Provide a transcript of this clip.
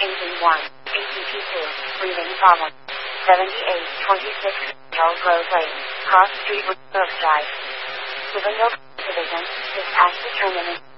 Engine 1, ACT 2, breathing problem. 7826 Charles Road Lane, Cross Street, Brookside. Given no division, dispatch determinant.